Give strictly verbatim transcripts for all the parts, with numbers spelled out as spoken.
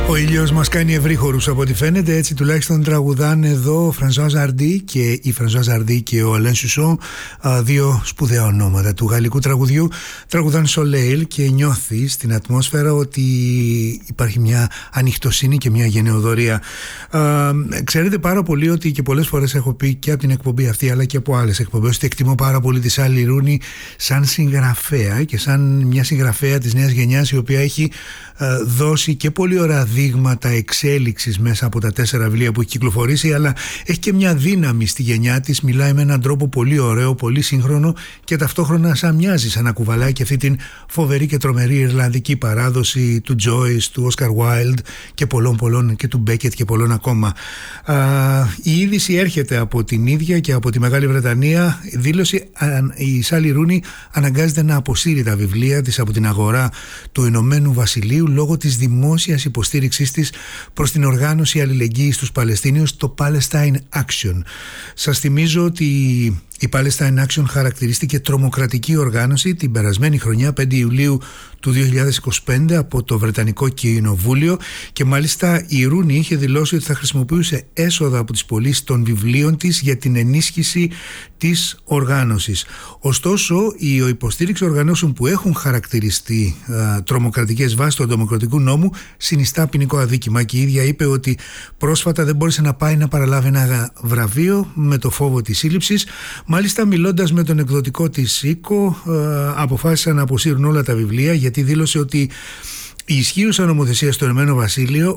Ο ήλιος μας κάνει ευρύχωρους από ό,τι φαίνεται, έτσι τουλάχιστον τραγουδάνε εδώ ο Φρανσουά Ζαρντί και η Φρανσουά Ζαρντί και ο Αλέν Σουσό, δύο σπουδαία ονόματα του γαλλικού τραγουδιού. Τραγουδάνε Σολέιλ και νιώθει στην ατμόσφαιρα ότι υπάρχει μια ανοιχτοσύνη και μια γενεοδορία. Α, ξέρετε πάρα πολύ ότι και πολλές φορές έχω πει και από την εκπομπή αυτή αλλά και από άλλες εκπομπές ότι εκτιμώ πάρα πολύ τη Σάλι Ρούνι σαν συγγραφέα και σαν μια συγγραφέα της νέας γενιάς, η οποία έχει α, δώσει και πολύ ωραία δείγματα εξέλιξης μέσα από τα τέσσερα βιβλία που έχει κυκλοφορήσει, αλλά έχει και μια δύναμη στη γενιά της, μιλάει με έναν τρόπο πολύ ωραίο, πολύ σύγχρονο και ταυτόχρονα σαν μοιάζει, σαν να κουβαλάει και αυτή την φοβερή και τρομερή ιρλανδική παράδοση του Joyce, του Oscar Wilde και πολλών πολλών, και του Beckett και πολλών ακόμα. Α, η είδηση έρχεται από την ίδια και από τη Μεγάλη Βρετανία. Η δήλωση, η Σάλι Ρούνι αναγκάζεται να αποσύρει τα βιβλία της από την αγορά του Ηνωμένου Βασιλείου λόγω της δημόσιας υποστήριξής της προς την οργάνωση αλληλεγγύης στους Παλαιστίνιους, το Palestine Action. Σας θυμίζω ότι η Palestine Action χαρακτηρίστηκε τρομοκρατική οργάνωση την περασμένη χρονιά, πέντε Ιουλίου του δύο χιλιάδες είκοσι πέντε, από το Βρετανικό Κοινοβούλιο, και μάλιστα η Ρούνι είχε δηλώσει ότι θα χρησιμοποιούσε έσοδα από τις πωλήσεις των βιβλίων της για την ενίσχυση της οργάνωσης. Ωστόσο, η υποστήριξη οργανώσεων που έχουν χαρακτηριστεί α, τρομοκρατικές βάσει του δημοκρατικού νόμου συνιστά ποινικό αδίκημα, και η ίδια είπε ότι πρόσφατα δεν μπόρεσε να πάει να παραλάβει ένα βραβείο με το φόβο της σύλληψης. Μάλιστα, μιλώντας με τον εκδοτικό της οίκο, αποφάσισαν να αποσύρουν όλα τα βιβλία, γιατί δήλωσε ότι η ισχύουσα νομοθεσία στο Ηνωμένο Βασίλειο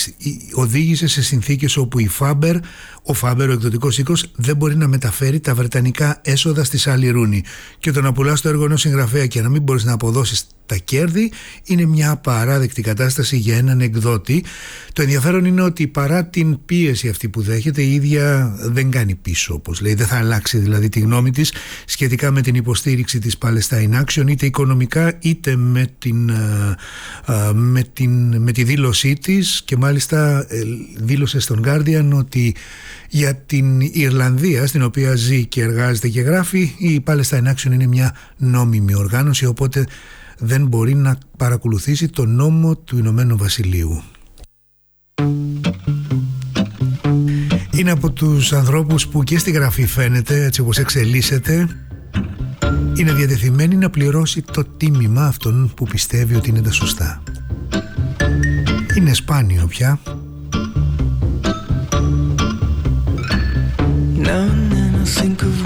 οδήγησε σε συνθήκες όπου η Faber, ο Faber, ο εκδοτικός οίκος, δεν μπορεί να μεταφέρει τα βρετανικά έσοδα στη Σάλι Ρούνι. Και το να πουλάς το έργο ενός συγγραφέα και να μην μπορείς να αποδώσεις τα κέρδη είναι μια απαράδεκτη κατάσταση για έναν εκδότη. Το ενδιαφέρον είναι ότι παρά την πίεση αυτή που δέχεται, η ίδια δεν κάνει πίσω, όπως λέει. Δεν θα αλλάξει δηλαδή τη γνώμη της σχετικά με την υποστήριξη της Palestine Action, είτε οικονομικά είτε με, την, με, την, με τη δήλωσή της, και μάλιστα δήλωσε στον Guardian ότι για την Ιρλανδία, στην οποία ζει και εργάζεται και γράφει, η Palestine Action είναι μια νόμιμη οργάνωση, οπότε δεν μπορεί να παρακολουθήσει το νόμο του Ηνωμένου Βασιλείου. Είναι από τους ανθρώπους που και στη γραφή φαίνεται, έτσι όπως εξελίσσεται, είναι διατεθειμένη να πληρώσει το τίμημα αυτών που πιστεύει ότι είναι τα σωστά. Είναι σπάνιο πια. Now and then I think of